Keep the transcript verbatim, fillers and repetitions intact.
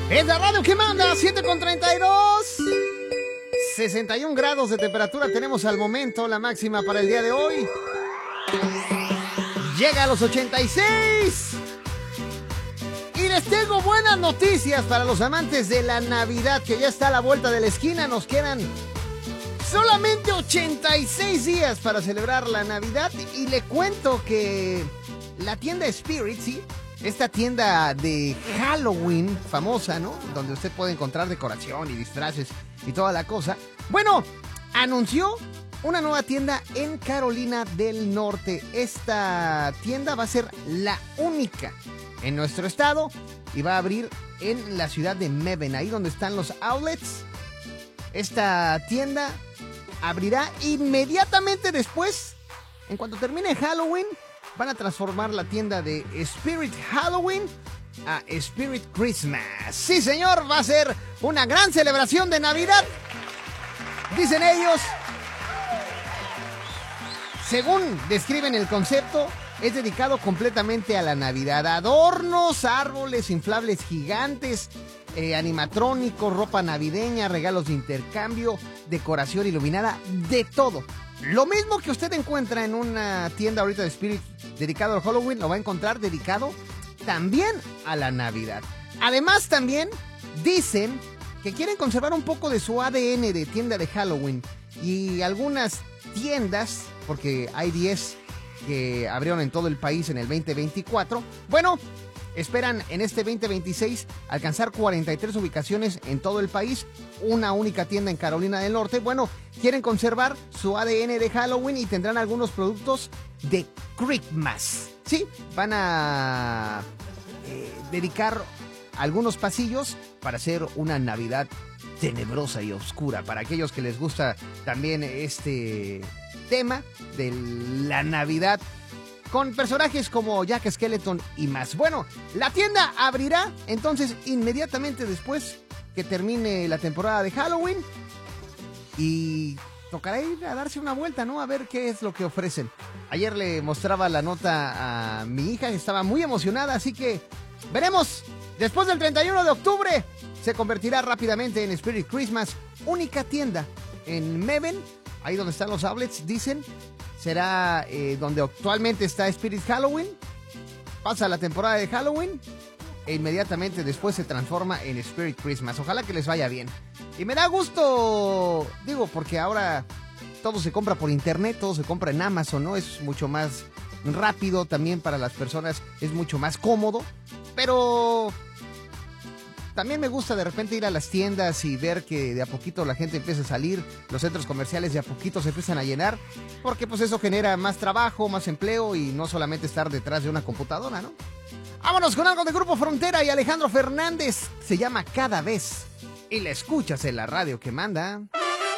Es la radio que manda, siete con treinta y dos. sesenta y un grados de temperatura tenemos al momento, la máxima para el día de hoy. Llega a los ochenta y seis. Y les tengo buenas noticias para los amantes de la Navidad, que ya está a la vuelta de la esquina. Nos quedan solamente ochenta y seis días para celebrar la Navidad. Y le cuento que la tienda Spirit, ¿sí? Esta tienda de Halloween famosa, ¿no? Donde usted puede encontrar decoración y disfraces y toda la cosa. Bueno, anunció una nueva tienda en Carolina del Norte. Esta tienda va a ser la única en nuestro estado y va a abrir en la ciudad de Mebane, ahí donde están los outlets. Esta tienda abrirá inmediatamente después, en cuanto termine Halloween. Van a transformar la tienda de Spirit Halloween a Spirit Christmas. Sí, señor, va a ser una gran celebración de Navidad. Dicen ellos, según describen el concepto, es dedicado completamente a la Navidad. Adornos, árboles, inflables gigantes, eh, animatrónicos, ropa navideña, regalos de intercambio, decoración iluminada, de todo. Lo mismo que usted encuentra en una tienda ahorita de Spirit dedicado al Halloween, lo va a encontrar dedicado también a la Navidad. Además, también dicen que quieren conservar un poco de su A D N de tienda de Halloween. Y algunas tiendas, porque hay diez que abrieron en todo el país en el veinte veinticuatro, bueno, esperan en este veinte veintiséis alcanzar cuarenta y tres ubicaciones en todo el país, una única tienda en Carolina del Norte. Bueno, quieren conservar su A D N de Halloween y tendrán algunos productos de Christmas. Sí, van a eh, dedicar algunos pasillos para hacer una Navidad tenebrosa y oscura. Para aquellos que les gusta también este tema de la Navidad, con personajes como Jack Skellington y más. Bueno, la tienda abrirá entonces inmediatamente después que termine la temporada de Halloween. Y tocará ir a darse una vuelta, ¿no? A ver qué es lo que ofrecen. Ayer le mostraba la nota a mi hija, estaba muy emocionada, así que veremos. Después del treinta y uno de octubre se convertirá rápidamente en Spirit Christmas, única tienda en Mebane, ahí donde están los outlets, dicen. Será eh, donde actualmente está Spirit Halloween. Pasa la temporada de Halloween e inmediatamente después se transforma en Spirit Christmas. Ojalá que les vaya bien. Y me da gusto, digo, porque ahora todo se compra por internet, todo se compra en Amazon, ¿no? Es mucho más rápido también para las personas, es mucho más cómodo. Pero también me gusta de repente ir a las tiendas y ver que de a poquito la gente empieza a salir, los centros comerciales de a poquito se empiezan a llenar, porque pues eso genera más trabajo, más empleo y no solamente estar detrás de una computadora, ¿no? Vámonos con algo de Grupo Frontera y Alejandro Fernández, se llama Cada Vez y la escuchas en la radio que manda.